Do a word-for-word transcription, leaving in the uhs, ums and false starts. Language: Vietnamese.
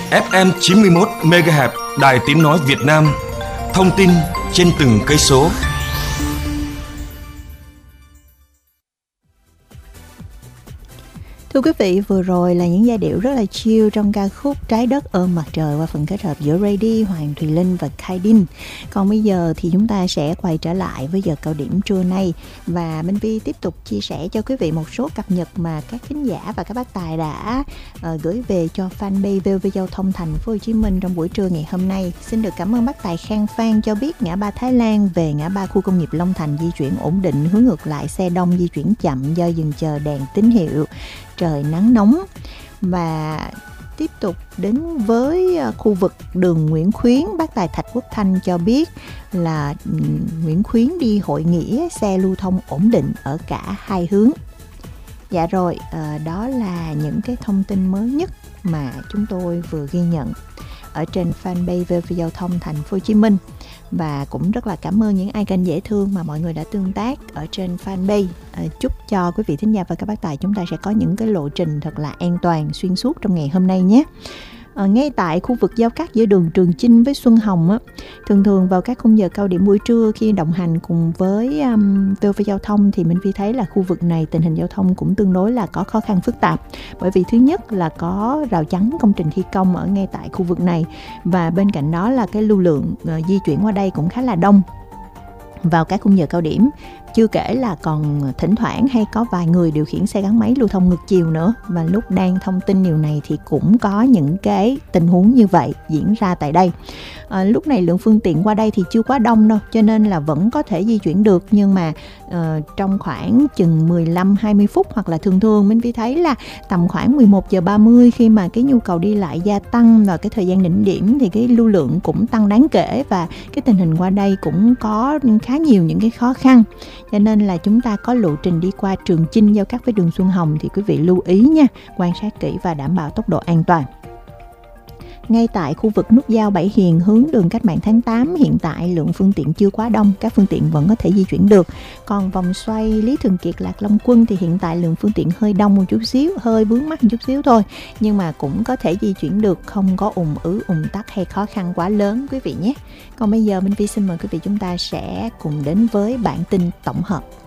ép em chín mươi mốt mê ga héc Đài Tiếng Nói Việt Nam. Thông tin trên từng cây số. Thưa quý vị, vừa rồi là những giai điệu rất là chill trong ca khúc Trái đất ôm mặt trời qua phần kết hợp giữa Rady, Hoàng Thùy Linh và Kaidin. Còn bây giờ thì chúng ta sẽ quay trở lại với giờ cao điểm trưa nay, và Minh Vi tiếp tục chia sẻ cho quý vị một số cập nhật mà các khán giả và các bác tài đã uh, gửi về cho fanpage vê o vê Giao thông Thành phố Hồ Chí Minh trong buổi trưa ngày hôm nay. Xin được cảm ơn bác tài Khang Phan cho biết ngã ba Thái Lan về ngã ba khu công nghiệp Long Thành di chuyển ổn định, hướng ngược lại xe đông di chuyển chậm do dừng chờ đèn tín hiệu. Trời nắng nóng. Và tiếp tục đến với khu vực đường Nguyễn Khuyến, bác tài Thạch Quốc Thanh cho biết là Nguyễn Khuyến đi Hội Nghĩa xe lưu thông ổn định ở cả hai hướng. Dạ rồi, đó là những cái thông tin mới nhất mà chúng tôi vừa ghi nhận ở trên fanpage vê o vê Giao thông Thành phố Hồ Chí Minh. Và cũng rất là cảm ơn những icon dễ thương mà mọi người đã tương tác ở trên fanpage. À, chúc cho quý vị thính giả và các bác tài chúng ta sẽ có những cái lộ trình thật là an toàn xuyên suốt trong ngày hôm nay nhé. À, ngay tại khu vực giao cắt giữa đường Trường Chinh với Xuân Hồng á, thường thường vào các khung giờ cao điểm buổi trưa khi đồng hành cùng với um, vê o vê Giao thông thì mình Vi thấy là khu vực này tình hình giao thông cũng tương đối là có khó khăn phức tạp, bởi vì thứ nhất là có rào chắn công trình thi công ở ngay tại khu vực này, và bên cạnh đó là cái lưu lượng uh, di chuyển qua đây cũng khá là đông vào các khung giờ cao điểm. Chưa kể là còn thỉnh thoảng hay có vài người điều khiển xe gắn máy lưu thông ngược chiều nữa. Và lúc đang thông tin điều này thì cũng có những cái tình huống như vậy diễn ra tại đây. À, lúc này lượng phương tiện qua đây thì chưa quá đông đâu, cho nên là vẫn có thể di chuyển được. Nhưng mà uh, trong khoảng chừng mười lăm hai mươi phút, hoặc là thường thường mình thấy là tầm khoảng mười một giờ ba mươi, khi mà cái nhu cầu đi lại gia tăng và cái thời gian đỉnh điểm thì cái lưu lượng cũng tăng đáng kể, và cái tình hình qua đây cũng có khá nhiều những cái khó khăn. Cho nên là chúng ta có lộ trình đi qua Trường Chinh giao cắt với đường Xuân Hồng thì quý vị lưu ý nha, quan sát kỹ và đảm bảo tốc độ an toàn. Ngay tại khu vực nút giao Bảy Hiền hướng đường Cách mạng tháng tám, hiện tại lượng phương tiện chưa quá đông, các phương tiện vẫn có thể di chuyển được. Còn vòng xoay Lý Thường Kiệt Lạc Long Quân thì hiện tại lượng phương tiện hơi đông một chút xíu, hơi vướng mắc một chút xíu thôi, nhưng mà cũng có thể di chuyển được, không có ùn ứ ùn tắc hay khó khăn quá lớn quý vị nhé. Còn bây giờ Minh Vi xin mời quý vị chúng ta sẽ cùng đến với bản tin tổng hợp.